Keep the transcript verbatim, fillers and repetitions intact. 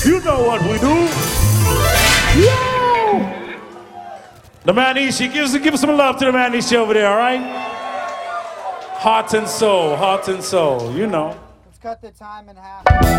You know what we do. Yo! The Manishi, give us, give us some love to the Manishi over there, all right? Heart and soul, heart and soul, you know. Let's cut the time in half.